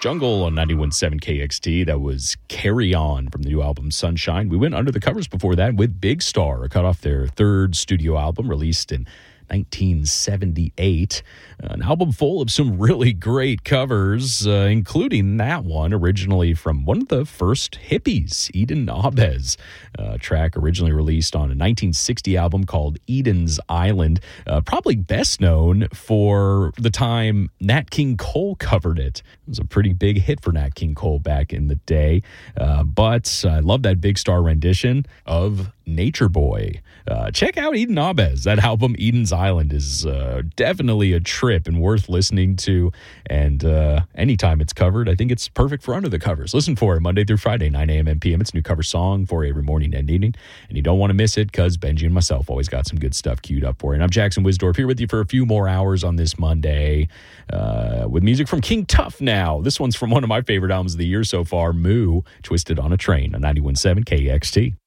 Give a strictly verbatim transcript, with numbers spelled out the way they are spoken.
Jungle on ninety-one point seven K X T. That was Carry On from the new album Sunshine. We went under the covers before that with Big Star, cut off their third studio album released in nineteen seventy-eight. An album full of some really great covers, uh, including that one originally from one of the first hippies, Eden Ahbez. A track originally released on a nineteen sixty album called Eden's Island. Uh, probably best known for the time Nat King Cole covered it. It was a pretty big hit for Nat King Cole back in the day. Uh, but I love that Big Star rendition of Nature Boy. Uh, check out Eden Ahbez. That album, Eden's Island, is uh, definitely a trip and worth listening to. And uh, anytime it's covered, I think it's perfect for Under the Covers. Listen for it Monday through Friday, nine a.m. and p m. It's a new cover song for every morning and evening. And you don't want to miss it because Benji and myself always got some good stuff queued up for you. And I'm Jackson Wisdorf here with you for a few more hours on this Monday uh, with music from King Tuff now. This one's from one of my favorite albums of the year so far, Moo, Twisted on a Train on ninety-one point seven K X T.